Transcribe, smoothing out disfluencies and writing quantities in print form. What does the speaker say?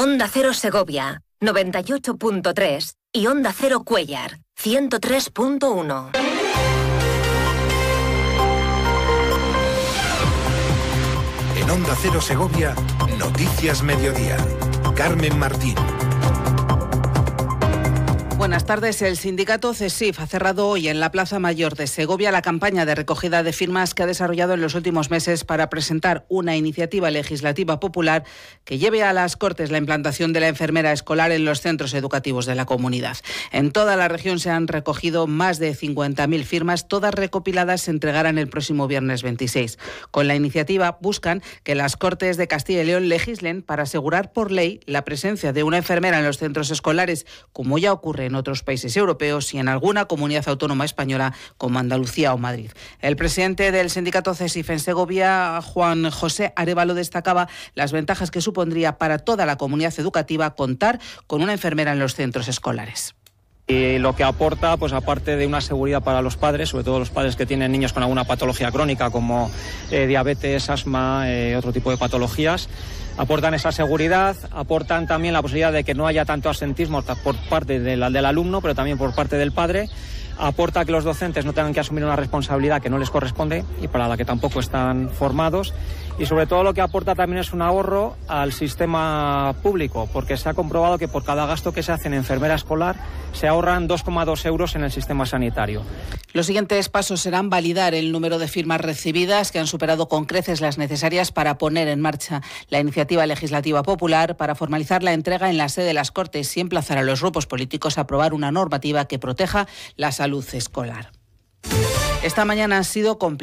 Onda Cero Segovia, 98.3 y Onda Cero Cuéllar, 103.1. En Onda Cero Segovia, Noticias Mediodía. Carmen Martín. Buenas tardes. El sindicato CESIF ha cerrado hoy en la Plaza Mayor de Segovia la campaña de recogida de firmas que ha desarrollado en los últimos meses para presentar una iniciativa legislativa popular que lleve a las Cortes la implantación de la enfermera escolar en los centros educativos de la comunidad. En toda la región se han recogido más de 50.000 firmas, todas recopiladas se entregarán el próximo viernes 26. Con la iniciativa buscan que las Cortes de Castilla y León legislen para asegurar por ley la presencia de una enfermera en los centros escolares, como ya ocurre en otros países europeos y en alguna comunidad autónoma española como Andalucía o Madrid. El presidente del sindicato CESIF en Segovia, Juan José Arévalo, destacaba las ventajas que supondría para toda la comunidad educativa contar con una enfermera en los centros escolares. Y lo que aporta, pues aparte de una seguridad para los padres, sobre todo los padres que tienen niños con alguna patología crónica como diabetes, asma, otro tipo de patologías, aportan esa seguridad, aportan también la posibilidad de que no haya tanto absentismo por parte del alumno, pero también por parte del padre. Aporta que los docentes no tengan que asumir una responsabilidad que no les corresponde y para la que tampoco están formados. Y sobre todo lo que aporta también es un ahorro al sistema público, porque se ha comprobado que por cada gasto que se hace en enfermera escolar se ahorran 2,2 euros en el sistema sanitario. Los siguientes pasos serán validar el número de firmas recibidas, que han superado con creces las necesarias para poner en marcha la iniciativa legislativa popular, para formalizar la entrega en la sede de las Cortes y emplazar a los grupos políticos a aprobar una normativa que proteja la salud escolar. Esta mañana ha sido complicada.